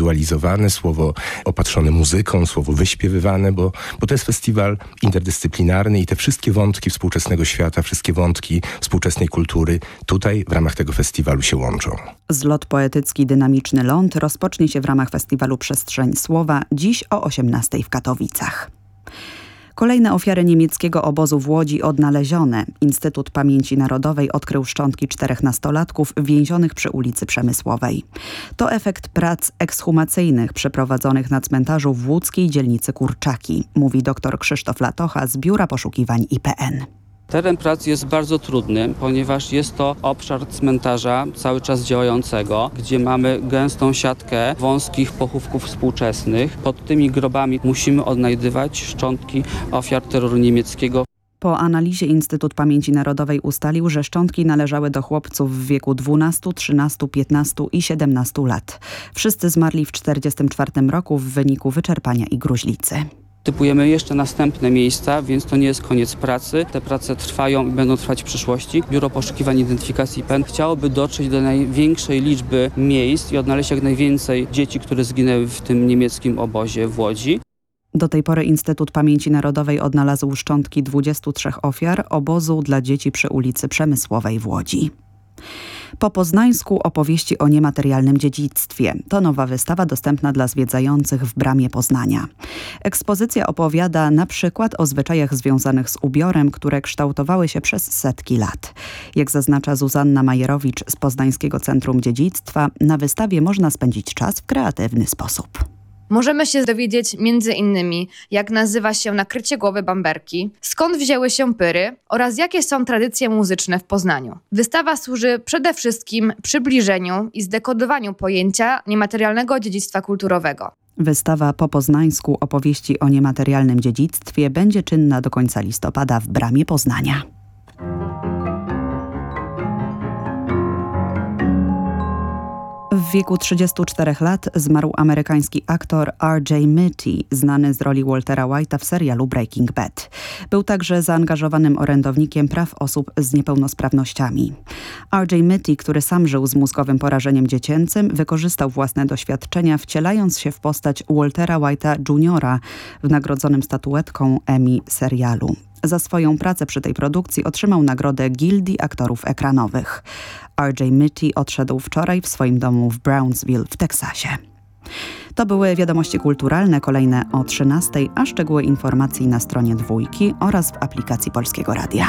zwizualizowane, słowo opatrzone muzyką, słowo wyśpiewywane, bo to jest festiwal interdyscyplinarny i te wszystkie wątki współczesnego świata, wszystkie wątki współczesnej kultury tutaj w ramach tego festiwalu się łączą. Zlot poetycki Dynamiczny Ląd rozpocznie się w ramach festiwalu Przestrzeń Słowa dziś o 18:00 w Katowicach. Kolejne ofiary niemieckiego obozu w Łodzi odnalezione. Instytut Pamięci Narodowej odkrył szczątki 4 nastolatków więzionych przy ulicy Przemysłowej. To efekt prac ekshumacyjnych przeprowadzonych na cmentarzu w łódzkiej dzielnicy Kurczaki, mówi dr Krzysztof Latocha z Biura Poszukiwań IPN. Teren prac jest bardzo trudny, ponieważ jest to obszar cmentarza cały czas działającego, gdzie mamy gęstą siatkę wąskich pochówków współczesnych. Pod tymi grobami musimy odnajdywać szczątki ofiar terroru niemieckiego. Po analizie Instytut Pamięci Narodowej ustalił, że szczątki należały do chłopców w wieku 12, 13, 15 i 17 lat. Wszyscy zmarli w 1944 roku w wyniku wyczerpania i gruźlicy. Typujemy jeszcze następne miejsca, więc to nie jest koniec pracy. Te prace trwają i będą trwać w przyszłości. Biuro Poszukiwań Identyfikacji PEN chciałoby dotrzeć do największej liczby miejsc i odnaleźć jak najwięcej dzieci, które zginęły w tym niemieckim obozie w Łodzi. Do tej pory Instytut Pamięci Narodowej odnalazł szczątki 23 ofiar obozu dla dzieci przy ulicy Przemysłowej w Łodzi. Po poznańsku opowieści o niematerialnym dziedzictwie. To nowa wystawa dostępna dla zwiedzających w Bramie Poznania. Ekspozycja opowiada na przykład o zwyczajach związanych z ubiorem, które kształtowały się przez setki lat. Jak zaznacza Zuzanna Majerowicz z Poznańskiego Centrum Dziedzictwa, na wystawie można spędzić czas w kreatywny sposób. Możemy się dowiedzieć m.in. jak nazywa się nakrycie głowy bamberki, skąd wzięły się pyry oraz jakie są tradycje muzyczne w Poznaniu. Wystawa służy przede wszystkim przybliżeniu i zdekodowaniu pojęcia niematerialnego dziedzictwa kulturowego. Wystawa Po poznańsku opowieści o niematerialnym dziedzictwie będzie czynna do końca listopada w Bramie Poznania. W wieku 34 lat zmarł amerykański aktor R.J. Mitte, znany z roli Waltera White'a w serialu Breaking Bad. Był także zaangażowanym orędownikiem praw osób z niepełnosprawnościami. R.J. Mitte, który sam żył z mózgowym porażeniem dziecięcym, wykorzystał własne doświadczenia, wcielając się w postać Waltera White'a Jr. w nagrodzonym statuetką Emmy serialu. Za swoją pracę przy tej produkcji otrzymał nagrodę Gildii Aktorów Ekranowych. R.J. Mitte odszedł wczoraj w swoim domu w Brownsville w Teksasie. To były wiadomości kulturalne, kolejne o 13:00, a szczegóły informacji na stronie Dwójki oraz w aplikacji Polskiego Radia.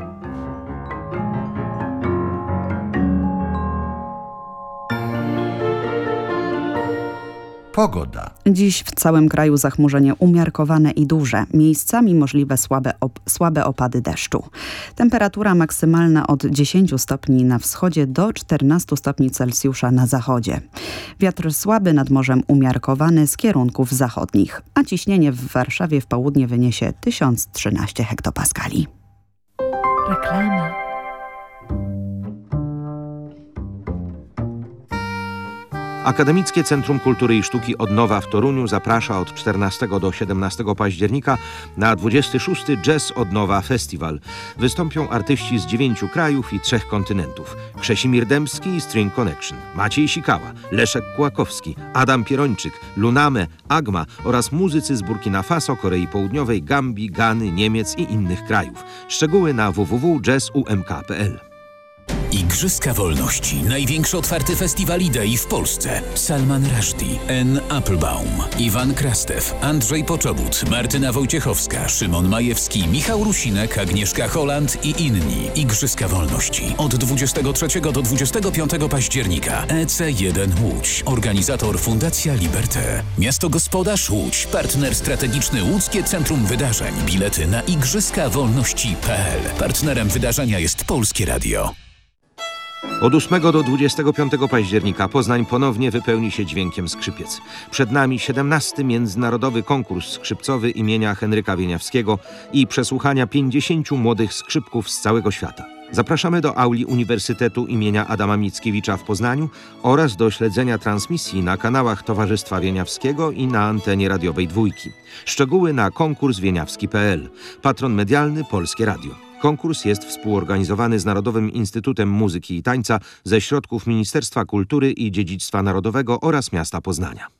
Pogoda. Dziś w całym kraju zachmurzenie umiarkowane i duże. Miejscami możliwe słabe opady deszczu. Temperatura maksymalna od 10 stopni na wschodzie do 14 stopni Celsjusza na zachodzie. Wiatr słaby nad morzem umiarkowany z kierunków zachodnich, a ciśnienie w Warszawie w południe wyniesie 1013 hektopaskali. Reklama. Akademickie Centrum Kultury i Sztuki Odnowa w Toruniu zaprasza od 14 do 17 października na 26. Jazz Odnowa Festiwal. Wystąpią artyści z 9 krajów i 3 kontynentów. Krzesimir Dębski i String Connection, Maciej Sikała, Leszek Kłakowski, Adam Pierończyk, Luname, Agma oraz muzycy z Burkina Faso, Korei Południowej, Gambii, Gany, Niemiec i innych krajów. Szczegóły na www.jazzumk.pl. Igrzyska Wolności. Największy otwarty festiwal idei w Polsce. Salman Rushdie, Anne Applebaum, Iwan Krastew, Andrzej Poczobut, Martyna Wojciechowska, Szymon Majewski, Michał Rusinek, Agnieszka Holland i inni. Igrzyska Wolności. Od 23 do 25 października. EC1 Łódź. Organizator Fundacja Liberté. Miasto gospodarz Łódź. Partner strategiczny Łódzkie Centrum Wydarzeń. Bilety na igrzyskawolności.pl. Partnerem wydarzenia jest Polskie Radio. Od 8 do 25 października Poznań ponownie wypełni się dźwiękiem skrzypiec. Przed nami 17. Międzynarodowy Konkurs Skrzypcowy imienia Henryka Wieniawskiego i przesłuchania 50 młodych skrzypków z całego świata. Zapraszamy do auli Uniwersytetu imienia Adama Mickiewicza w Poznaniu oraz do śledzenia transmisji na kanałach Towarzystwa Wieniawskiego i na antenie radiowej Dwójki. Szczegóły na konkurswieniawski.pl. Patron medialny Polskie Radio. Konkurs jest współorganizowany z Narodowym Instytutem Muzyki i Tańca ze środków Ministerstwa Kultury i Dziedzictwa Narodowego oraz miasta Poznania.